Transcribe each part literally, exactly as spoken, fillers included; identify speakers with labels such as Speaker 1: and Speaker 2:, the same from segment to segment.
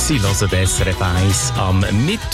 Speaker 1: Sie hören S R F eins am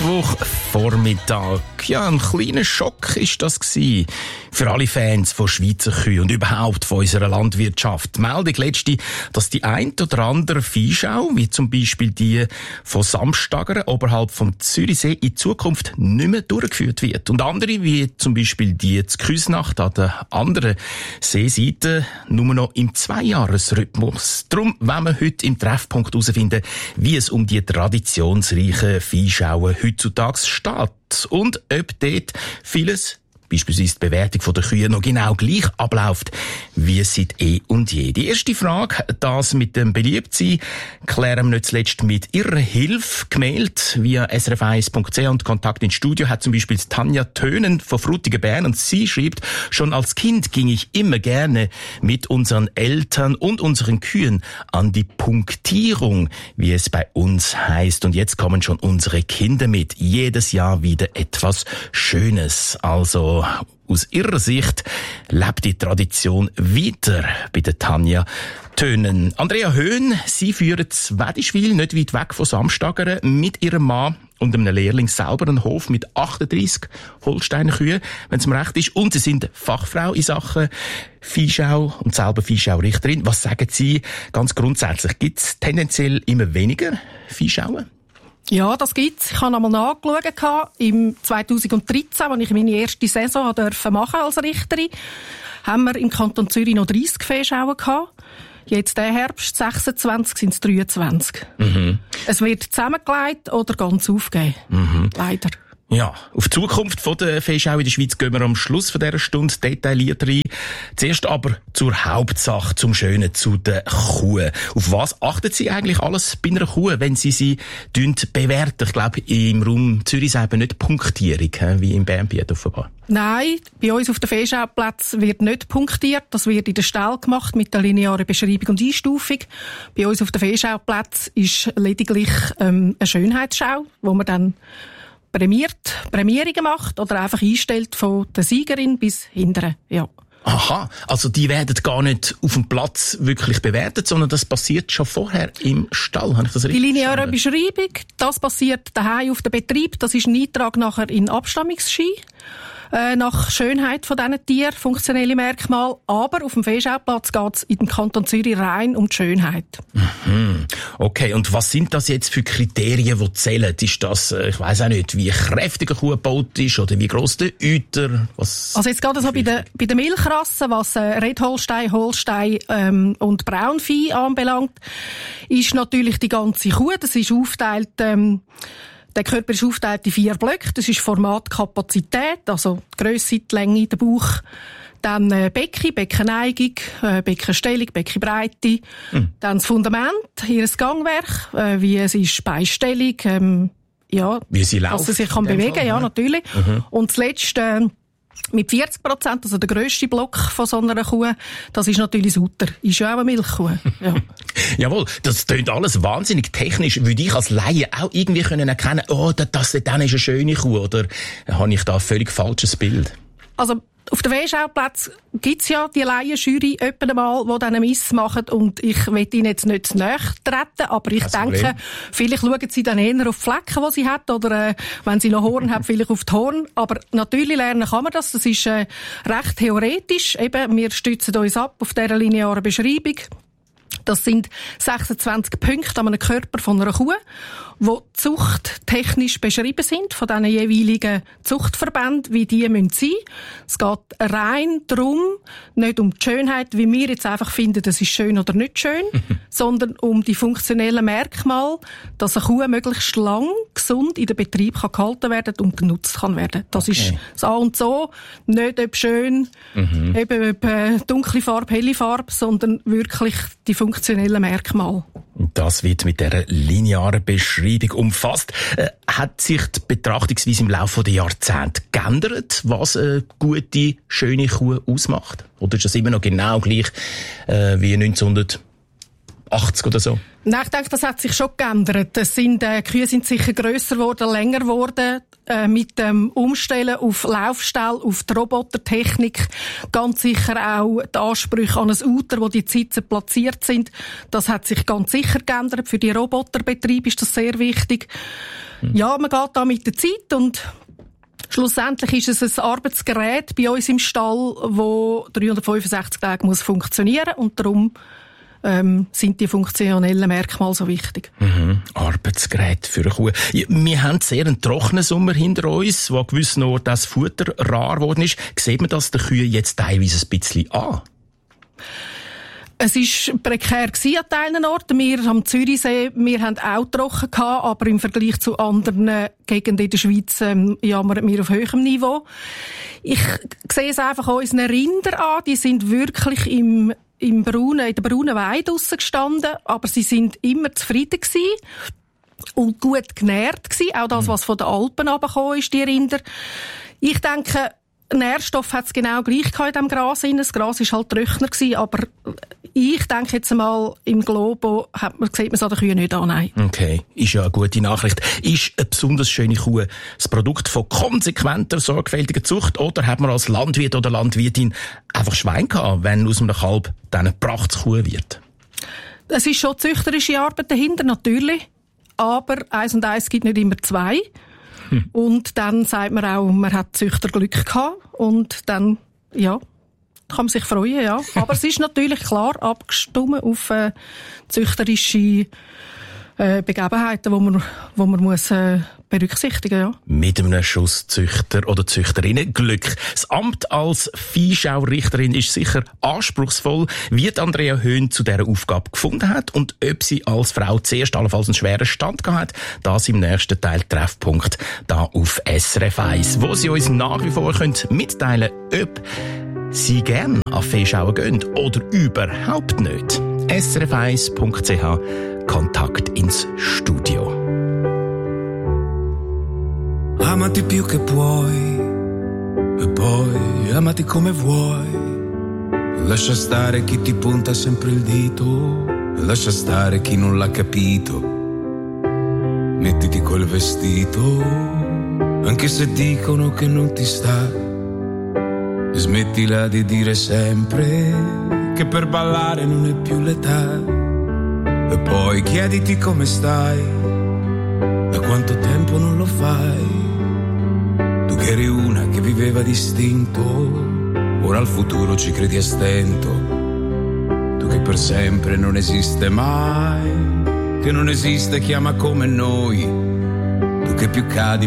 Speaker 1: Mittwochvormittag. Ja, ein kleiner Schock ist das gewesen für alle Fans von Schweizer Kühen und überhaupt von unserer Landwirtschaft. Die Meldung letzte, dass die ein oder andere Viehschau, wie zum Beispiel die von Samstagern oberhalb vom Zürichsee, in Zukunft nicht mehr durchgeführt wird. Und andere, wie zum Beispiel die zu Küsnacht an der anderen Seeseite, nur noch im Zweijahresrhythmus. Darum wollen wir heute im Treffpunkt herausfinden, wie es um die traditionsreichen Viehschauen heutzutage steht und ob dort vieles, beispielsweise die Bewertung der Kühe, noch genau gleich abläuft wie seit eh und je. Die erste Frage, das mit dem Beliebtsein, klären wir nicht zuletzt mit ihrer Hilfe. Gemeldet via s r f eins punkt c h und Kontakt ins Studio hat zum Beispiel Tanja Tönen von Frutigen-Bern und sie schreibt, schon als Kind ging ich immer gerne mit unseren Eltern und unseren Kühen an die Punktierung, wie es bei uns heißt. Und jetzt kommen schon unsere Kinder mit. Jedes Jahr wieder etwas Schönes. Also aus ihrer Sicht lebt die Tradition weiter bei der Tanja Tönen. Andrea Höhn, sie führen zu Wedischwil, nicht weit weg von Samstagern, mit ihrem Mann und einem Lehrling selber einen Hof mit achtunddreissig Holsteiner Kühen, wenn es mir recht ist. Und sie sind Fachfrau in Sachen Viehschau und selber Viehschaurichterin. Was sagen Sie ganz grundsätzlich? Gibt es tendenziell immer weniger Viehschauen?
Speaker 2: Ja, das gibt's. Ich habe einmal nachgeschaut. Im zweitausenddreizehn, als ich meine erste Saison durfte machen als Richterin, haben wir im Kanton Zürich noch dreissig Viehschauen gehabt. Jetzt der Herbst sechsundzwanzig sind es dreiundzwanzig. Mhm. Es wird zusammengelegt oder ganz aufgegeben. Mhm. Leider.
Speaker 1: Ja, auf die Zukunft von der Viehschau in der Schweiz gehen wir am Schluss von dieser Stunde detailliert rein. Zuerst aber zur Hauptsache, zum Schönen, zu den Kuhen. Auf was achten Sie eigentlich alles bei einer Kuh, wenn Sie sie bewerten? Ich glaube, im Raum Zürich eben nicht Punktierung, wie im Bernbiet offenbar.
Speaker 2: Nein, bei uns auf den Viehschauplätzen wird nicht punktiert. Das wird in der Stall gemacht mit der linearen Beschreibung und Einstufung. Bei uns auf den Viehschauplätzen ist lediglich ähm, eine Schönheitsschau, wo man dann prämiert, Prämierungen macht oder einfach einstellt von der Siegerin bis hinten, ja.
Speaker 1: Aha, also die werden gar nicht auf dem Platz wirklich bewertet, sondern das passiert schon vorher im Stall. Habe ich das richtig
Speaker 2: Die lineare
Speaker 1: verstanden?
Speaker 2: Beschreibung, das passiert daheim auf dem Betrieb. Das ist ein Eintrag nachher in Abstammungsschein. Äh, nach Schönheit von diesen Tieren, funktionelle Merkmale. Aber auf dem Viehschauplatz geht es in dem Kanton Zürich rein um die Schönheit.
Speaker 1: Mhm. Okay, und was sind das jetzt für Kriterien, die zählen? Ist das, ich weiss auch nicht, wie kräftig eine Kuh gebaut ist oder wie gross der Euter? Was
Speaker 2: also jetzt gerade so bei den, bei den Milchrassen, was äh, Red Holstein, Holstein ähm, und Braunvieh anbelangt, ist natürlich die ganze Kuh. Das ist aufgeteilt, ähm, der Körper ist aufgeteilt in vier Blöcke. Das ist Format, Kapazität, also die Grösse, die Länge, der Bauch. Dann äh, Becken, Beckenneigung, äh, Beckenstellung, Beckenbreite. Mhm. Dann das Fundament, ihr Gangwerk, äh, wie es ist Beinstellung, ähm, ja,
Speaker 1: wie sie laufen,
Speaker 2: dass sie sich kann bewegen kann, ja, natürlich. Mhm. Und das Letzte, äh, mit vierzig Prozent, also der grösste Block von so einer Kuh, das ist natürlich das Uter. Ist ja auch eine Milchkuh. Ja.
Speaker 1: Jawohl, das klingt alles wahnsinnig technisch. Würde ich als Laie auch irgendwie können erkennen, oh, das, das dann ist eine schöne Kuh, oder habe ich da ein völlig falsches Bild?
Speaker 2: Also, auf den Viehschauplätzen gibt's ja die Laienjury öppen mal, die dann eine Miss machen, und ich will ihnen jetzt nicht zu nahe treten, aber ich
Speaker 1: Kein
Speaker 2: denke,
Speaker 1: Problem.
Speaker 2: vielleicht schauen sie dann eher auf die Flecken, die sie hat, oder äh, wenn sie noch Horn hat, vielleicht auf die Horn. Aber natürlich lernen kann man das, das ist äh, recht theoretisch. Eben, wir stützen uns ab auf dieser linearen Beschreibung. Das sind sechsundzwanzig Punkte an einem Körper von einer Kuh, die zuchttechnisch beschrieben sind von diesen jeweiligen Zuchtverbänden, wie die müssen sein. Es geht rein darum, nicht um die Schönheit, wie wir jetzt einfach finden, das ist schön oder nicht schön, sondern um die funktionellen Merkmale, dass eine Kuh möglichst lang, gesund in den Betrieb kann gehalten werden und genutzt kann werden. Das okay. ist das A und so. Nicht ob schön, mhm. eben ob äh, dunkle Farbe, helle Farbe, sondern wirklich die funktionellen Merkmale.
Speaker 1: Das wird mit dieser linearen Beschreibung umfasst. Äh, hat sich die Betrachtungsweise im Laufe der Jahrzehnte geändert, was eine gute, schöne Kuh ausmacht? Oder ist das immer noch genau gleich äh, wie neunzehnhundert achtzig oder so?
Speaker 2: Nein, ich denke, das hat sich schon geändert. Es sind, äh, die Kühe sind sicher grösser geworden, länger geworden. Äh, mit dem Umstellen auf Laufstall, auf die Robotertechnik. Ganz sicher auch die Ansprüche an ein Uter, wo die Sitzen platziert sind. Das hat sich ganz sicher geändert. Für die Roboterbetriebe ist das sehr wichtig. Hm. Ja, man geht da mit der Zeit und schlussendlich ist es ein Arbeitsgerät bei uns im Stall, das dreihundertfünfundsechzig Tage muss funktionieren und darum ähm, sind die funktionellen Merkmale so wichtig.
Speaker 1: Mhm. Arbeitsgerät für eine Kuh. Ja, wir haben sehr einen trockenen Sommer hinter uns, wo an gewissen Orten das Futter rar geworden ist. Sieht man das den Kühen jetzt teilweise ein bisschen an?
Speaker 2: Es war prekär an teilen Orten. Wir am Zürichsee, wir haben auch trocken gehabt, aber im Vergleich zu anderen Gegenden in der Schweiz ähm, jammern wir auf höherem Niveau. Ich sehe es einfach unseren Rindern an, die sind wirklich im, im braunen, in der braunen Weide draussen gestanden, aber sie sind immer zufrieden gewesen und gut genährt gewesen. Auch das, was von den Alpen runtergekommen ist, die Rinder. Ich denke, Nährstoff hat es genau gleich gehabt in diesem Gras. Das Gras war halt trockener gewesen, aber ich denke jetzt mal, im Globo hat man, sieht man es an den Kühen nicht an. Nein.
Speaker 1: Okay, ist ja eine gute Nachricht. Ist eine besonders schöne Kuh das Produkt von konsequenter, sorgfältiger Zucht oder hat man als Landwirt oder Landwirtin einfach Schwein gehabt, wenn aus einem Kalb dann eine Prachtkuh wird?
Speaker 2: Es ist schon züchterische Arbeit dahinter, natürlich. Aber eins und eins gibt nicht immer zwei. Hm. Und dann sagt man auch, man hat Züchterglück gehabt. Und dann, ja, kann man sich freuen, ja. Aber es ist natürlich klar abgestimmt auf äh, züchterische äh, Begebenheiten, die man, wo man muss, äh, berücksichtigen muss. Ja.
Speaker 1: Mit einem Schuss Züchter oder Züchterinnen Glück. Das Amt als Viehschaurichterin ist sicher anspruchsvoll, wie Andrea Höhn zu dieser Aufgabe gefunden hat und ob sie als Frau zuerst allenfalls einen schweren Stand gehabt hat, das im nächsten Teil Treffpunkt da auf S R F eins, wo sie uns nach wie vor können mitteilen können, ob Sie gern an Viehschauen gehen oder überhaupt nicht. S R F eins Punkt C H Kontakt ins Studio.
Speaker 3: Amati più che puoi e poi amati come vuoi. Lascia stare chi ti punta sempre il dito, lascia stare chi non l'ha capito. Mettiti quel vestito, anche se dicono che non ti sta. E smettila di dire sempre che per ballare non è più l'età. E poi chiediti come stai, da quanto tempo non lo fai. Tu che eri una che viveva distinto, ora al futuro ci credi a stento. Tu che per sempre non esiste mai, che non esiste chi ama come noi. Tu che più cadi